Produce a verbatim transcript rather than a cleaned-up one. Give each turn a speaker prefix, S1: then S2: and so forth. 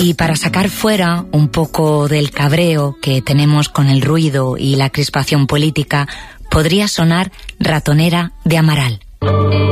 S1: Y para sacar fuera un poco del cabreo que tenemos con el ruido y la crispación política, podría sonar Ratonera de Amaral.